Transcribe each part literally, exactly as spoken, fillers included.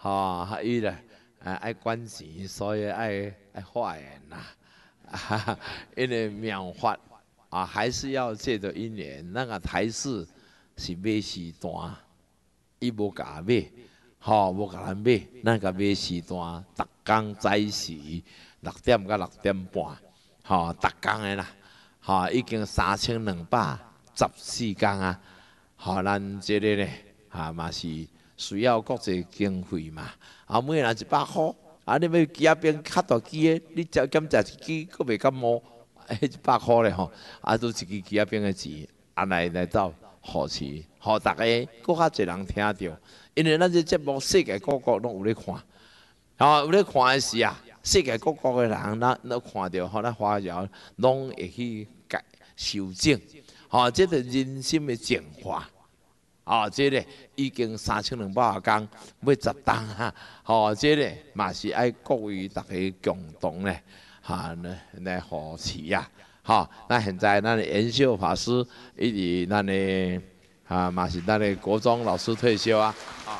吼，哈伊咧，啊爱管钱，所以爱爱化缘呐，啊，因为妙法啊，还是要借着因缘。那个台式是买时段，伊无甲买，吼，无甲咱买，咱甲买时段，逐工早时六点到六点半，吼，逐工的啦，吼，已经三千两百十四工啊，吼，咱这个咧，啊嘛是。需要国际经费嘛？啊，每人一百块，啊，你要机仔边较大机的，你只检查一支，佫袂感冒，迄一百块咧吼，啊，都一支机仔边的钱，啊来来走好市，互大家佫较侪人听到，因为咱这节目世界各国拢有咧看，啊，有咧看的时啊，世界各国的人，咱都看到，吼，咱华侨拢会去改修正，吼，这个人心的净化。哦，这个已经三千两百啊工，要十档啊！吼，这个嘛是爱各位大家共同咧，哈来来扶持呀！好，那现在咱的延秀法师以及咱的啊嘛是咱的国中老师退休啊！啊，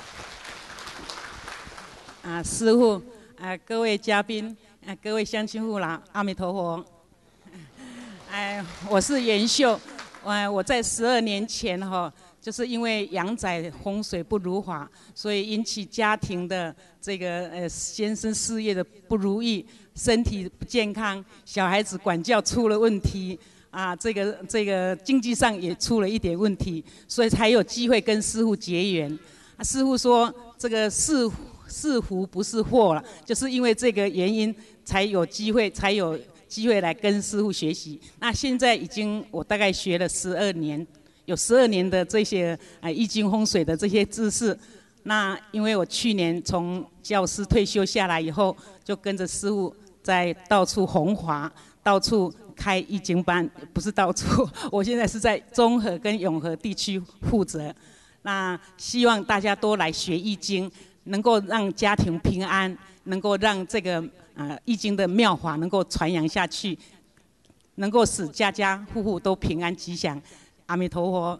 啊，师父啊，各位嘉宾啊，各位乡亲父老，阿弥陀佛！哎，我是延秀，我我在十二年前哈。就是因为阳宅风水不如法，所以引起家庭的这个呃先生事业的不如意，身体不健康，小孩子管教出了问题啊，这个这个经济上也出了一点问题，所以才有机会跟师父结缘。啊，师父说这个是是福不是祸了，就是因为这个原因才有机会才有机会来跟师父学习。那现在已经我大概学了十二年。有十二年的这些啊易经风水的这些知识，那因为我去年从教师退休下来以后，就跟着师父在到处弘法，到处开易经班，不是到处，我现在是在中和跟永和地区负责。那希望大家都来学易经，能够让家庭平安，能够让这个啊易经的妙法能够传扬下去，能够使家家户户都平安吉祥。阿弥陀佛。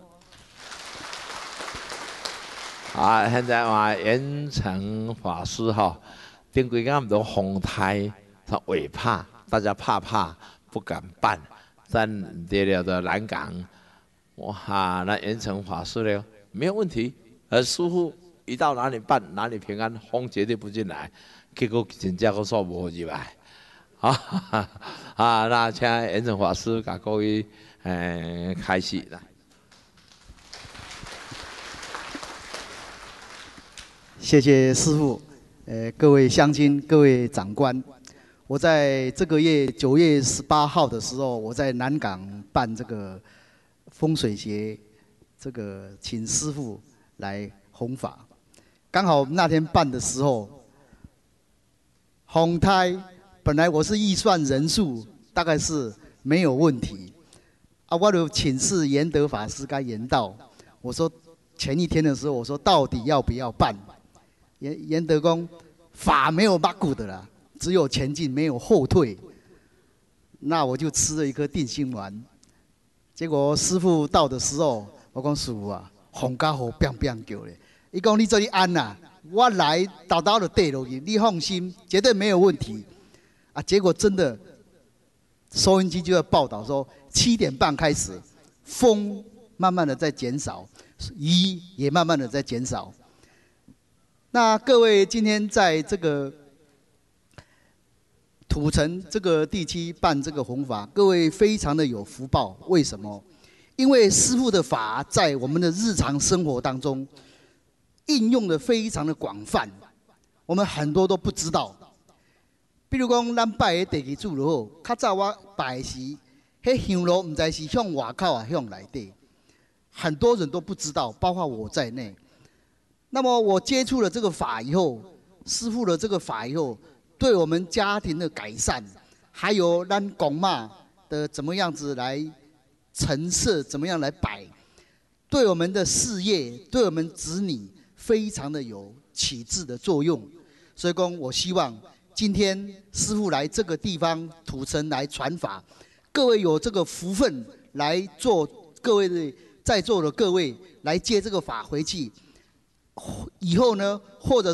啊，现在话严成法师哈，顶几工都风台，他尾怕，大家怕怕不敢办。咱这了的南港，哇，那严成法师呢，没有问题。而师傅一到哪里办，哪里平安，风绝对不进来。结果真正个说无入来。啊啊，那请严成法师甲各位。诶，开始啦！ 谢谢师父，呃，各位乡亲、各位长官，我在这个月九月十八号的时候，我在南港办这个风水节，这个请师父来弘法。刚好那天办的时候，红胎本来我是预算人数大概是没有问题。啊，我就请示严德法师跟严道，我说前一天的时候，我说到底要不要办？严严德公法没有八股的啦，只有前进没有后退。那我就吃了一颗定心丸。结果师父到的时候，我讲师父啊，风甲雨变变叫咧。伊讲你做你安呐，我来叨叨就对落去，你放心，绝对没有问题。啊，结果真的。收音机就要报道说，七点半开始，风慢慢的在减少，雨也慢慢的在减少。那各位今天在这个土城这个地区办这个弘法，各位非常的有福报。为什么？因为师父的法在我们的日常生活当中应用的非常的广泛，我们很多都不知道。比如讲，咱拜的地基主就好，较早我拜时，迄香炉唔知是向外口啊，向内底，很多人都不知道，包括我在内。那么我接触了这个法以后，师父的这个法以后，对我们家庭的改善，还有咱公妈的怎么样子来陈设，怎么样来摆，对我们的事业，对我们子女，非常的有启智的作用。所以讲，我希望。今天师父来这个地方土城来传法，各位有这个福分来做，各位的在座的各位来接这个法回去，以后呢，或者